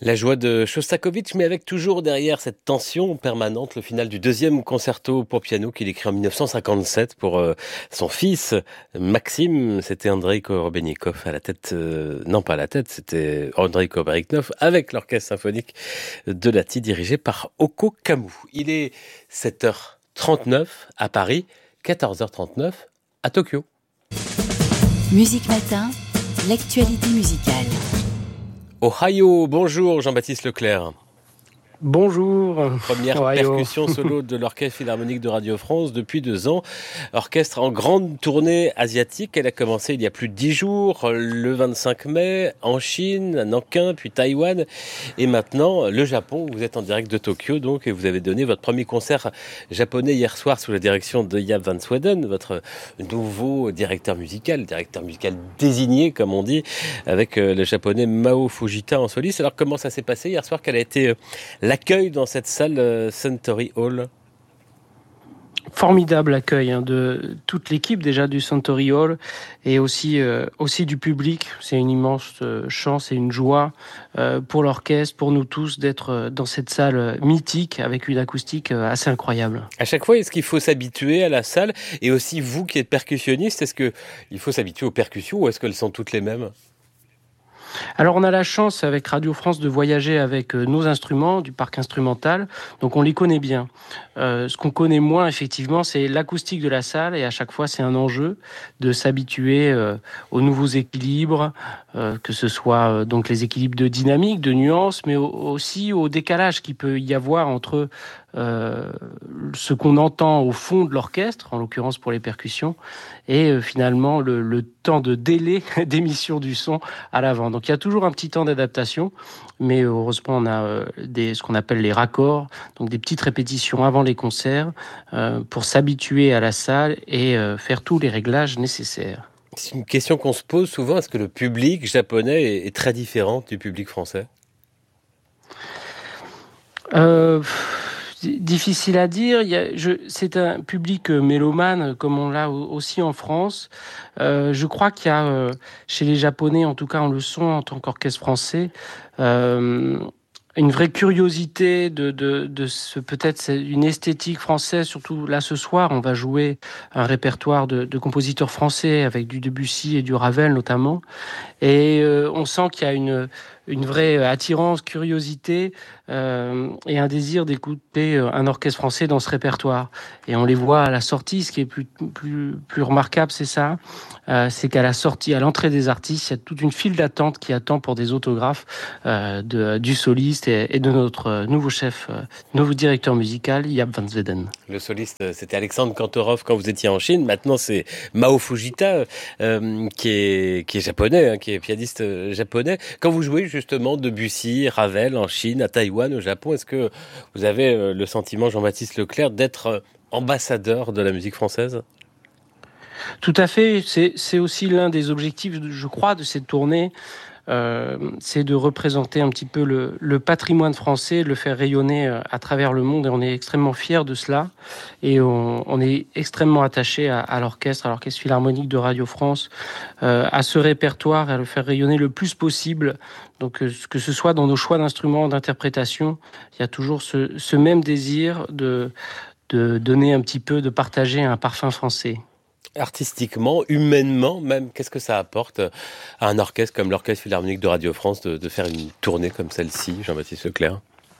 La joie de Shostakovich, mais avec toujours derrière cette tension permanente, le final du deuxième concerto pour piano qu'il écrit en 1957 pour son fils Maxime. C'était Andreï Korbeniekov à la tête, non pas à la tête, c'était Andreï Korbeniekov avec l'orchestre symphonique de Lahti dirigé par Oko Kamou. Il est 7h39 à Paris, 14h39 à Tokyo. Musique Matin, l'actualité musicale. Ohio, bonjour Jean-Baptiste Leclerc. Bonjour. Première percussion solo de l'Orchestre Philharmonique de Radio France depuis 2 ans. Orchestre en grande tournée asiatique. Elle a commencé il y a plus de 10 jours, le 25 mai, en Chine, à Nankin, puis Taïwan. Et maintenant, le Japon. Vous êtes en direct de Tokyo, donc, et vous avez donné votre premier concert japonais hier soir sous la direction de Jaap van Sweden, votre nouveau directeur musical désigné, comme on dit, avec le japonais Mao Fujita en soliste. Alors, comment ça s'est passé hier soir? Quelle a été l'accueil dans cette salle Suntory Hall? Formidable accueil de toute l'équipe déjà du Suntory Hall et aussi du public. C'est une immense chance et une joie pour l'orchestre, pour nous tous d'être dans cette salle mythique avec une acoustique assez incroyable. À chaque fois, est-ce qu'il faut s'habituer à la salle? Et aussi vous qui êtes percussionniste, est-ce qu'il faut s'habituer aux percussions ou est-ce qu'elles sont toutes les mêmes? Alors on a la chance avec Radio France de voyager avec nos instruments du parc instrumental, donc on les connaît bien. Ce qu'on connaît moins effectivement, c'est l'acoustique de la salle et à chaque fois c'est un enjeu de s'habituer aux nouveaux équilibres, que ce soit donc les équilibres de dynamique, de nuances, mais aussi au décalage qu'il peut y avoir entre ce qu'on entend au fond de l'orchestre, en l'occurrence pour les percussions, et finalement le temps de délai d'émission du son à l'avant. Donc il y a toujours un petit temps d'adaptation, mais heureusement on a ce qu'on appelle les raccords, donc des petites répétitions avant les concerts pour s'habituer à la salle et faire tous les réglages nécessaires. C'est une question qu'on se pose souvent, est-ce que le public japonais est très différent du public français? Difficile à dire. C'est un public mélomane, comme on l'a aussi en France. Je crois qu'il y a, chez les Japonais, en tout cas on le sent en tant qu'orchestre français, une vraie curiosité peut-être c'est une esthétique française. Surtout là ce soir, on va jouer un répertoire de compositeurs français avec du Debussy et du Ravel notamment. Et on sent qu'il y a une vraie attirance, curiosité et un désir d'écouter un orchestre français dans ce répertoire. Et on les voit à la sortie. Ce qui est plus remarquable, c'est ça. C'est qu'à la sortie, à l'entrée des artistes, il y a toute une file d'attente qui attend pour des autographes du soliste et de notre nouveau chef, nouveau directeur musical, Jaap van Sweden. Le soliste, c'était Alexandre Kantorov quand vous étiez en Chine. Maintenant, c'est Mao Fujita qui est japonais, qui est pianiste japonais. Quand vous jouez justement Debussy, Ravel en Chine, à Taïwan, au Japon, est-ce que vous avez le sentiment, Jean-Baptiste Leclerc, d'être ambassadeur de la musique française? Tout à fait. C'est aussi l'un des objectifs, je crois, de cette tournée. C'est de représenter un petit peu le patrimoine français, de le faire rayonner à travers le monde, et on est extrêmement fiers de cela, et on est extrêmement attaché à l'orchestre philharmonique de Radio France, à ce répertoire, à le faire rayonner le plus possible. Donc que ce soit dans nos choix d'instruments, d'interprétation, il y a toujours ce même désir de donner un petit peu, de partager un parfum français. Artistiquement, humainement même, qu'est-ce que ça apporte à un orchestre comme l'Orchestre Philharmonique de Radio France de faire une tournée comme celle-ci, Jean-Baptiste Leclerc?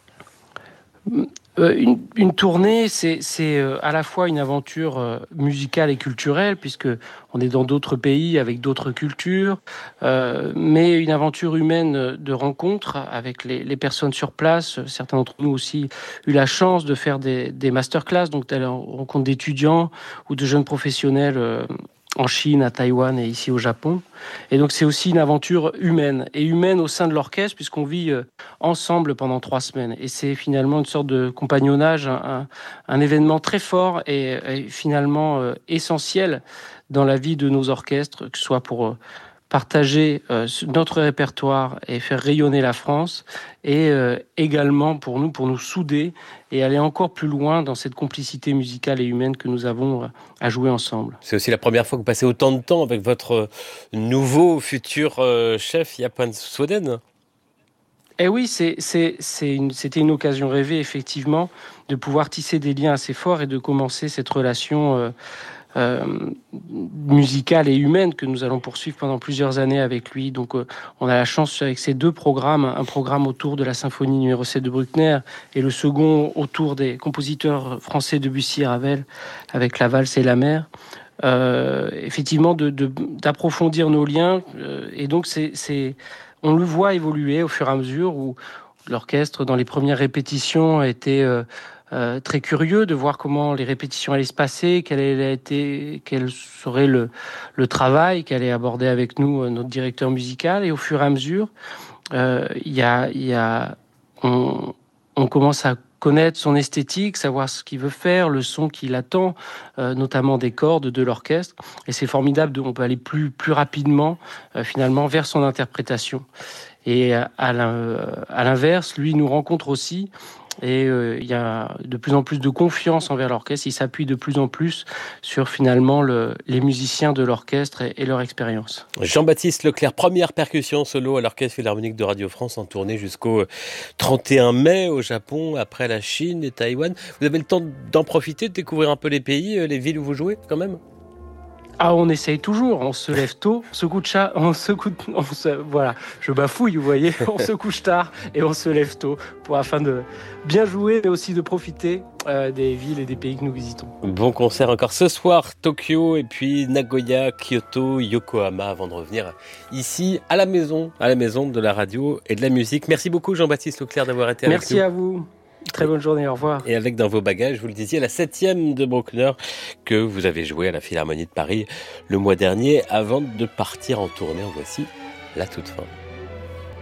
Une tournée, c'est à la fois une aventure musicale et culturelle, puisque on est dans d'autres pays avec d'autres cultures, mais une aventure humaine de rencontre avec les personnes sur place. Certains d'entre nous aussi eu la chance de faire des masterclass, donc d'aller en rencontre d'étudiants ou de jeunes professionnels en Chine, à Taïwan et ici au Japon. Et donc c'est aussi une aventure humaine, et humaine au sein de l'orchestre, puisqu'on vit ensemble pendant 3 semaines. Et c'est finalement une sorte de compagnonnage, un événement très fort et finalement essentiel dans la vie de nos orchestres, que ce soit pour partager notre répertoire et faire rayonner la France, et également pour nous souder et aller encore plus loin dans cette complicité musicale et humaine que nous avons à jouer ensemble. C'est aussi la première fois que vous passez autant de temps avec votre nouveau futur chef, Jaap van Sweden. Eh oui, c'était une occasion rêvée, effectivement, de pouvoir tisser des liens assez forts et de commencer cette relation euh, musicale et humaine que nous allons poursuivre pendant plusieurs années avec lui. Donc, on a la chance avec ces deux programmes, un programme autour de la symphonie numéro 7 de Bruckner et le second autour des compositeurs français Debussy et Ravel avec la valse et la mer. Effectivement, d'approfondir nos liens. Et donc, on le voit évoluer au fur et à mesure où l'orchestre, dans les premières répétitions, était très curieux de voir comment les répétitions allaient se passer, quel serait le travail qu'allait aborder avec nous notre directeur musical. Et au fur et à mesure, on commence à connaître son esthétique, savoir ce qu'il veut faire, le son qu'il attend, notamment des cordes de l'orchestre. Et c'est formidable, on peut aller plus rapidement, finalement, vers son interprétation. Et à l'inverse, lui nous rencontre aussi. Et il y a de plus en plus de confiance envers l'orchestre. Il s'appuie de plus en plus sur finalement les musiciens de l'orchestre et leur expérience. Jean-Baptiste Leclerc, première percussion solo à l'Orchestre Philharmonique de Radio France en tournée jusqu'au 31 mai au Japon, après la Chine et Taïwan. Vous avez le temps d'en profiter, de découvrir un peu les pays, les villes où vous jouez quand même ? Ah, on essaye toujours, on se lève tôt, voilà, je bafouille, vous voyez, on se couche tard et on se lève tôt afin de bien jouer, mais aussi de profiter des villes et des pays que nous visitons. Bon concert encore ce soir, Tokyo et puis Nagoya, Kyoto, Yokohama, avant de revenir ici à la maison de la radio et de la musique. Merci beaucoup Jean-Baptiste Leclerc d'avoir été avec nous. Merci à vous. Très bonne journée, au revoir. Et avec dans vos bagages, vous le disiez, la 7e de Bruckner que vous avez joué à la Philharmonie de Paris le mois dernier avant de partir en tournée. En voici la toute fin.